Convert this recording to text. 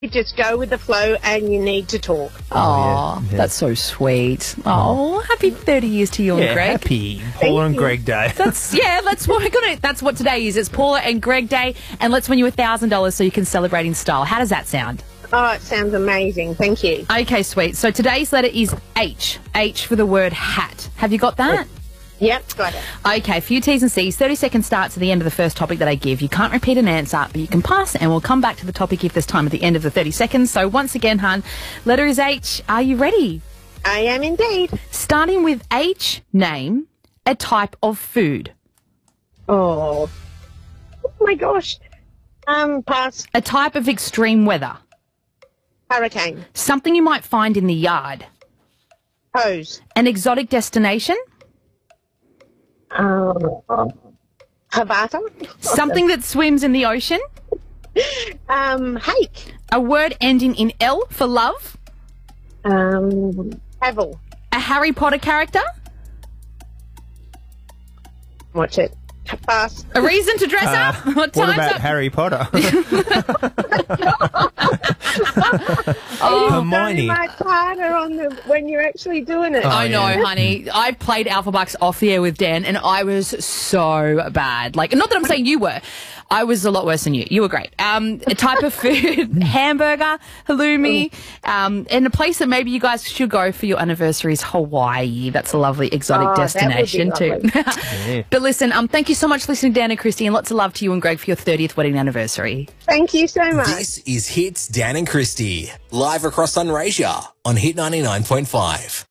You just go with the flow and you need to talk. Oh, yeah. that's so sweet. Oh, happy 30 years to you and Greg. Happy Paula and Greg Day. That's what we're gonna. That's what today is. It's Paula and Greg Day, and let's win you $1,000 so you can celebrate in style. How does that sound? Oh, it sounds amazing. Thank you. Okay, sweet. So today's letter is H. H for the word hat. Have you got that? Yep, got it. Okay, a few T's and C's. 30 seconds starts at the end of the first topic that I give. You can't repeat an answer, but you can pass, and we'll come back to the topic if there's time at the end of the 30 seconds. So once again, hun, letter is H. Are you ready? I am indeed. Starting with H, name a type of food. Oh my gosh. Pass. A type of extreme weather. Hurricane. Something you might find in the yard. Hose. An exotic destination. Havata. Something that swims in the ocean. Hake. A word ending in L for love. Havel. A Harry Potter character. Watch it. Pass. A reason to dress up. What Time's about up. Harry Potter? So Hermione. much harder when you're actually doing it. I know, yeah. honey. I played Alpha Bucks off the air with Dan, and I was so bad. Like, not that I'm saying you were. I was a lot worse than you. You were great. A type of food, hamburger, halloumi, and a place that maybe you guys should go for your anniversary is Hawaii. That's a lovely exotic destination too. Yeah. But listen, thank you so much for listening, Dan and Christy, and lots of love to you and Greg for your 30th wedding anniversary. Thank you so much. This is Hits Dan and Christy, live across Sunraysia on Hit 99.5.